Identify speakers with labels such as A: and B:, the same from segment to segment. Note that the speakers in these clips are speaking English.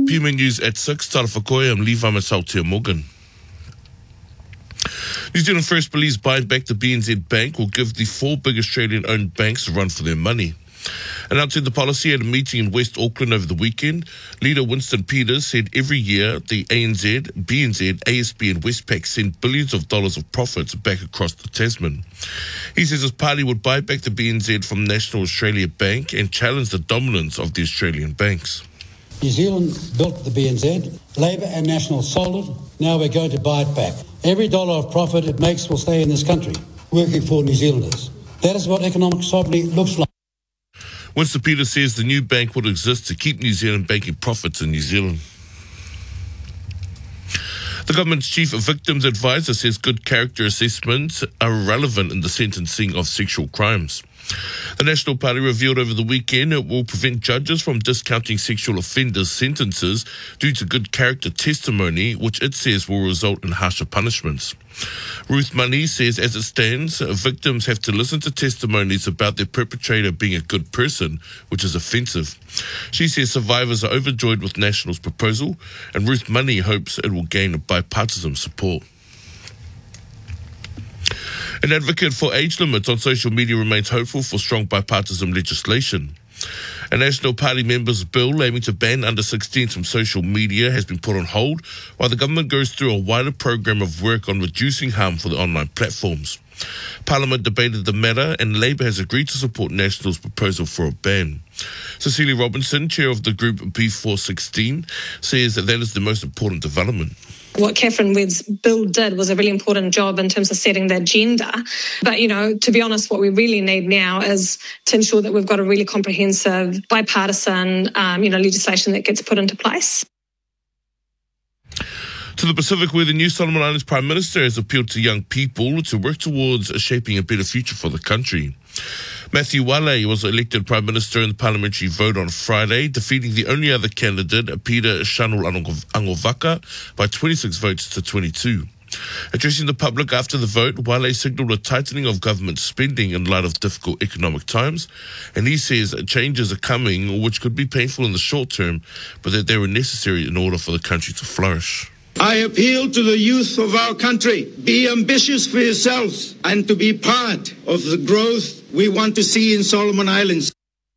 A: PMN News at 6, Tara Whakoe, I'm Lee Vamasautia Morgan. New Zealand First believes buying back the BNZ Bank will give the 4 big Australian-owned banks a run for their money. Announcing the policy at a meeting in West Auckland over the weekend, leader Winston Peters said every year the ANZ, BNZ, ASB and Westpac send billions of dollars of profits back across the Tasman. He says his party would buy back the BNZ from National Australia Bank and challenge the dominance of the Australian banks.
B: New Zealand built the BNZ, Labor and National sold it, now we're going to buy it back. Every dollar of profit it makes will stay in this country, working for New Zealanders. That is what economic sovereignty looks like.
A: Winston Peters says the new bank would exist to keep New Zealand banking profits in New Zealand. The government's chief victims advisor says good character assessments are relevant in the sentencing of sexual crimes. The National Party revealed over the weekend it will prevent judges from discounting sexual offenders' sentences due to good character testimony, which it says will result in harsher punishments. Ruth Money says as it stands, victims have to listen to testimonies about their perpetrator being a good person, which is offensive. She says survivors are overjoyed with National's proposal, and Ruth Money hopes it will gain bipartisan support. An advocate for age limits on social media remains hopeful for strong bipartisan legislation. A National Party member's bill aiming to ban under-16s from social media has been put on hold while the government goes through a wider program of work on reducing harm for the online platforms. Parliament debated the matter and Labour has agreed to support National's proposal for a ban. Cecilia Robinson, chair of the group B416, says that is the most important development.
C: What Catherine Wedd's bill did was a really important job in terms of setting the agenda. But, to be honest, what we really need now is to ensure that we've got a really comprehensive, bipartisan, legislation that gets put into place.
A: To the Pacific, where the new Solomon Islands Prime Minister has appealed to young people to work towards shaping a better future for the country. Matthew Wale was elected Prime Minister in the parliamentary vote on Friday, defeating the only other candidate, Peter Shanul Angovaka, by 26 votes to 22. Addressing the public after the vote, Wale signalled a tightening of government spending in light of difficult economic times, and he says changes are coming which could be painful in the short term, but that they were necessary in order for the country to flourish.
D: I appeal to the youth of our country. Be ambitious for yourselves and to be part of the growth we want to see in Solomon Islands.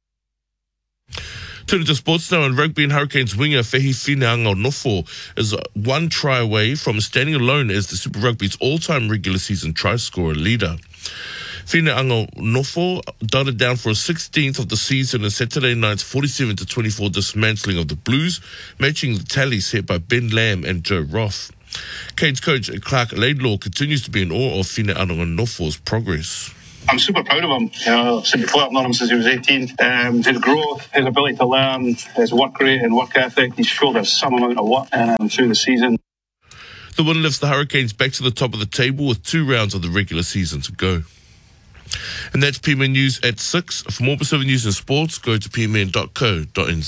A: Turning to sports now, and rugby and Hurricanes winger Fehi Fine-Angaunofo is one try away from standing alone as the Super Rugby's all-time regular season try scorer leader. Fine-Angaunofo dotted down for a 16th of the season in Saturday night's 47-24 dismantling of the Blues, matching the tally set by Ben Lamb and Joe Roth. Canes coach Clark Laidlaw continues to be in awe of Fine-Angaunofo progress.
E: I'm super proud of him. I've said before, I've known him since he was 18. His growth, his ability to learn, his work rate and work ethic, he's shouldered some amount of work through the season.
A: The win lifts the Hurricanes back to the top of the table with 2 rounds of the regular season to go. And that's PMN News at 6. For more Pacific news and sports, go to pmn.co.nz.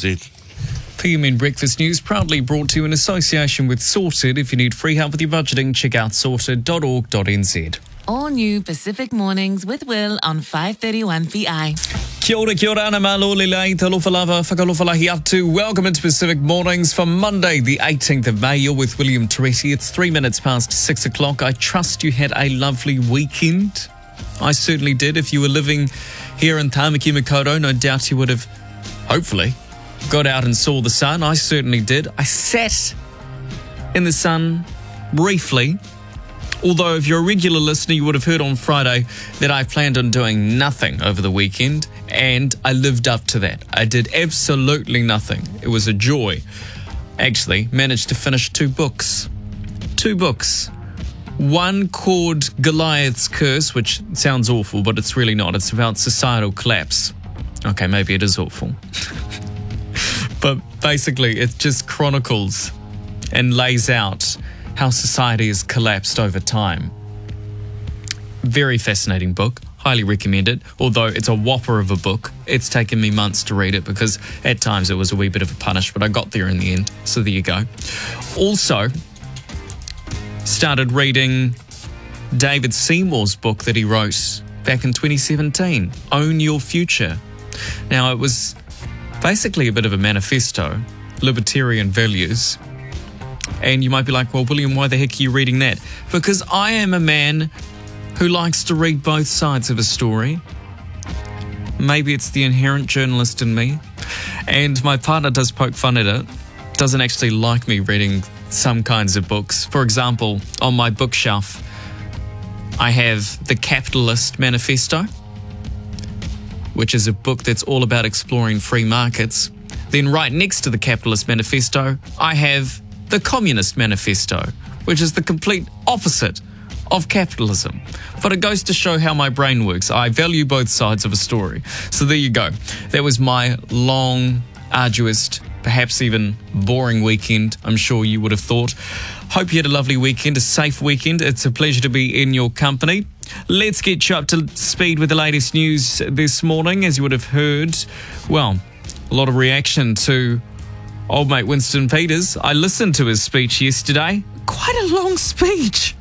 F: PMN Breakfast News proudly brought to you in association with Sorted. If you need free help with your budgeting, check out sorted.org.nz.
G: All new Pacific Mornings with Will on 531 VI.
F: Kia ora, ana malole lai, talofa lava, whakalofalahi atu. Welcome into Pacific Mornings for Monday, the 18th of May. You're with William Toretti. It's 3 minutes past 6 o'clock. I trust you had a lovely weekend. I certainly did. If you were living here in Tāmaki Makaurau, no doubt you would have, hopefully, got out and saw the sun. I certainly did. I sat in the sun briefly. Although if you're a regular listener, you would have heard on Friday that I planned on doing nothing over the weekend, and I lived up to that. I did absolutely nothing. It was a joy. Actually, managed to finish 2 books. 2 books. One called Goliath's Curse, which sounds awful, but it's really not. It's about societal collapse. Okay, maybe it is awful. But basically, it just chronicles and lays out how society has collapsed over time. Very fascinating book. Highly recommend it. Although it's a whopper of a book. It's taken me months to read it because at times it was a wee bit of a punish, but I got there in the end. So there you go. Also, started reading David Seymour's book that he wrote back in 2017, Own Your Future. Now, it was basically a bit of a manifesto libertarian values. And you might be like, well, William, why the heck are you reading that? Because I am a man who likes to read both sides of a story. Maybe it's the inherent journalist in me. And my partner does poke fun at it. Doesn't actually like me reading some kinds of books. For example, on my bookshelf, I have The Capitalist Manifesto, which is a book that's all about exploring free markets. Then right next to The Capitalist Manifesto, I have The Communist Manifesto, which is the complete opposite of capitalism. But it goes to show how my brain works. I value both sides of a story. So there you go. That was my long, arduous, perhaps even boring weekend, I'm sure you would have thought. Hope you had a lovely weekend, a safe weekend. It's a pleasure to be in your company. Let's get you up to speed with the latest news this morning. As you would have heard, well, a lot of reaction to old mate Winston Peters. I listened to his speech yesterday. Quite a long speech.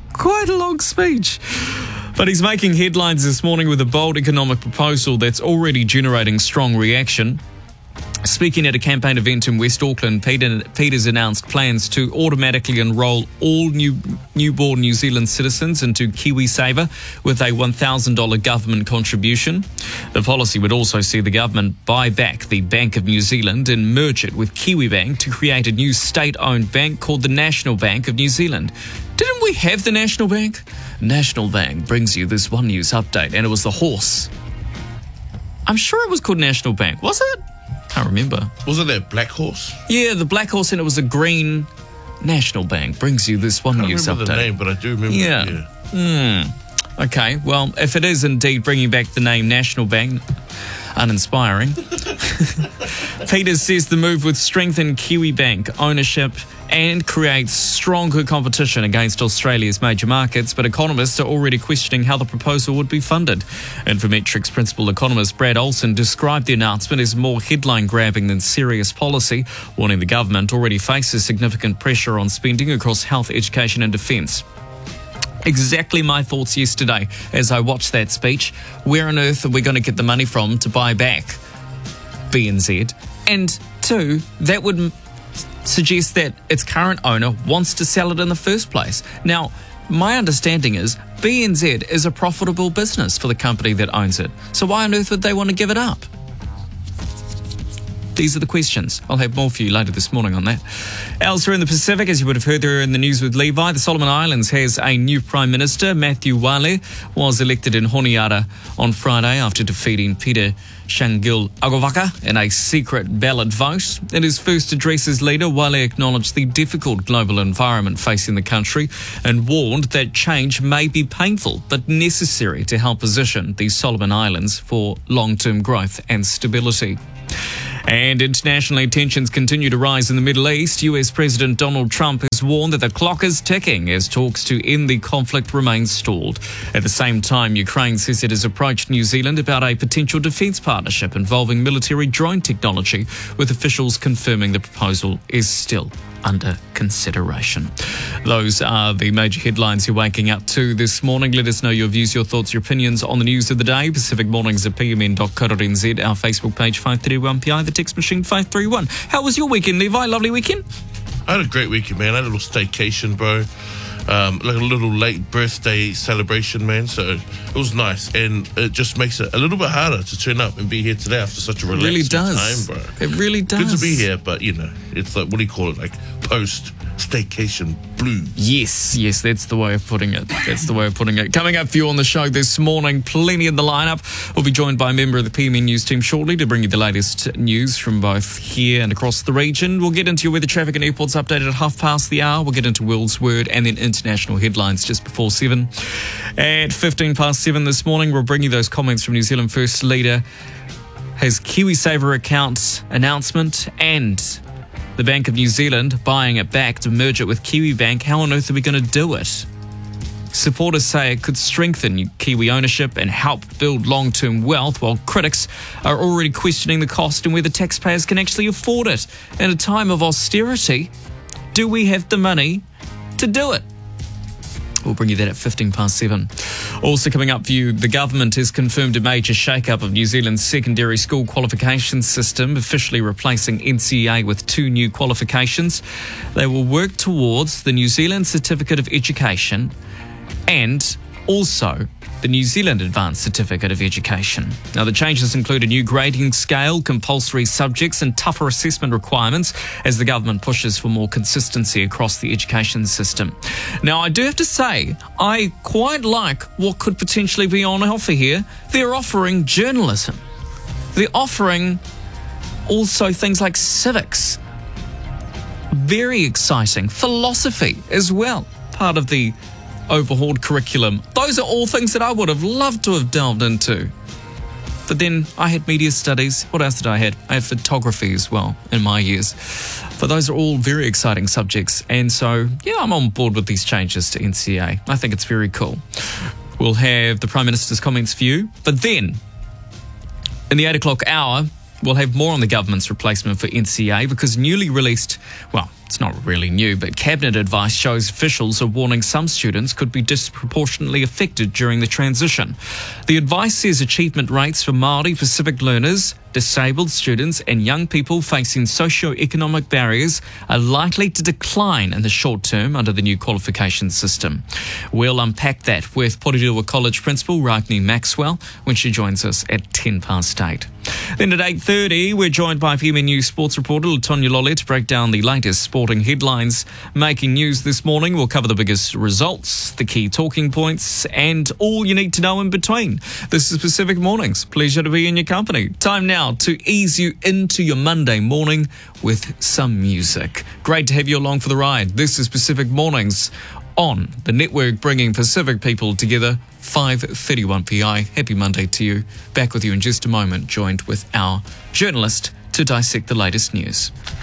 F: But he's making headlines this morning with a bold economic proposal that's already generating strong reaction. Speaking at a campaign event in West Auckland, Peters announced plans to automatically enrol all newborn New Zealand citizens into KiwiSaver with a $1,000 government contribution. The policy would also see the government buy back the Bank of New Zealand and merge it with Kiwibank to create a new state-owned bank called the National Bank of New Zealand. Didn't we have the National Bank? National Bank brings you this one news update, and it was the horse. I'm sure it was called National Bank, was it? Can't remember.
A: Was it that black horse?
F: Yeah, the black horse, and it was a green. National Bank brings you this one news update.
A: I don't remember the name, but I do remember it.
F: Okay, well, if it is indeed bringing back the name National Bank, uninspiring. Peters says the move would strengthen Kiwibank ownership and create stronger competition against Australia's major markets, but economists are already questioning how the proposal would be funded. Infometrics principal economist Brad Olsen described the announcement as more headline-grabbing than serious policy, warning the government already faces significant pressure on spending across health, education and defence. Exactly my thoughts yesterday as I watched that speech. Where on earth are we going to get the money from to buy back BNZ? And two, that would suggest that its current owner wants to sell it in the first place. Now, my understanding is BNZ is a profitable business for the company that owns it. So why on earth would they want to give it up? These are the questions. I'll have more for you later this morning on that. Elsewhere in the Pacific, as you would have heard there in the news with Levi, the Solomon Islands has a new Prime Minister. Matthew Wale was elected in Honiara on Friday after defeating Peter Shangil-Agovaka in a secret ballot vote. In his first address as leader, Wale acknowledged the difficult global environment facing the country and warned that change may be painful but necessary to help position the Solomon Islands for long-term growth and stability. And internationally, tensions continue to rise in the Middle East. US President Donald Trump has warned that the clock is ticking as talks to end the conflict remain stalled. At the same time, Ukraine says it has approached New Zealand about a potential defence partnership involving military drone technology, with officials confirming the proposal is still under consideration. Those are the major headlines you're waking up to this morning. Let us know your views, your thoughts, your opinions on the news of the day. Pacific Mornings at pmn.co.nz, our Facebook page 531PI, the text machine 531. How was your weekend, Levi? Lovely weekend?
A: I had a great weekend, man. I had a little staycation, bro. Like a little late birthday celebration, man. So it was nice, and it just makes it a little bit harder to turn up and be here today after such a relaxing time, bro.
F: It really does.
A: Good to be here, but you know, it's like, what do you call it? Like post staycation blues.
F: Yes, that's the way of putting it. Coming up for you on the show this morning, plenty in the lineup. We'll be joined by a member of the PMN News team shortly to bring you the latest news from both here and across the region. We'll get into your weather, traffic and airports updated at 7:30. We'll get into Will's Word and then international headlines just before 7. At 7:15 this morning, we'll bring you those comments from New Zealand First Leader, his KiwiSaver account announcement, and the Bank of New Zealand buying it back to merge it with Kiwibank. How on earth are we going to do it? Supporters say it could strengthen Kiwi ownership and help build long-term wealth, while critics are already questioning the cost and whether taxpayers can actually afford it. In a time of austerity, do we have the money to do it? We'll bring you that at 7:15. Also coming up for you, the government has confirmed a major shake-up of New Zealand's secondary school qualification system, officially replacing NCEA with 2 new qualifications. They will work towards the New Zealand Certificate of Education and also the New Zealand Advanced Certificate of Education. Now, the changes include a new grading scale, compulsory subjects and tougher assessment requirements as the government pushes for more consistency across the education system. Now, I do have to say, I quite like what could potentially be on offer here. They're offering journalism. They're offering also things like civics. Very exciting. Philosophy as well, part of the overhauled curriculum. Those are all things that I would have loved to have delved into. But then I had media studies. What else did I have? I had photography as well in my years. But those are all very exciting subjects. And so, yeah, I'm on board with these changes to NCEA. I think it's very cool. We'll have the Prime Minister's comments for you. But then, in the 8 o'clock hour, we'll have more on the government's replacement for NCEA because newly released, well, it's not really new, but cabinet advice shows officials are warning some students could be disproportionately affected during the transition. The advice says achievement rates for Māori Pacific learners, disabled students and young people facing socio-economic barriers are likely to decline in the short term under the new qualification system. We'll unpack that with Porirua College Principal Ragni Maxwell when she joins us at 8:10. Then at 8:30, we're joined by PMN News sports reporter Latonya Lolle to break down the latest sporting headlines making news this morning. We'll cover the biggest results, the key talking points, and all you need to know in between. This is Pacific Mornings. Pleasure to be in your company. Time now to ease you into your Monday morning with some music. Great to have you along for the ride. This is Pacific Mornings on the network bringing Pacific people together. 5:31 PI. Happy Monday to you. Back with you in just a moment, joined with our journalist to dissect the latest news.